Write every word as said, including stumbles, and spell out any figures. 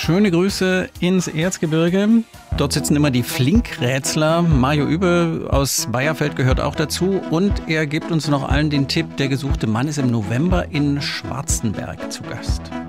Schöne Grüße ins Erzgebirge. Dort sitzen immer die Flinkrätzler. Mario Übe aus Bayerfeld gehört auch dazu. Und er gibt uns noch allen den Tipp, der gesuchte Mann ist im November in Schwarzenberg zu Gast.